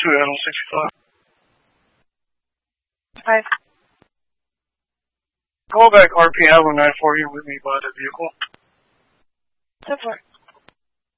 Seattle 65. Hi. Call back RP, I have a 940 with me by the vehicle. So far.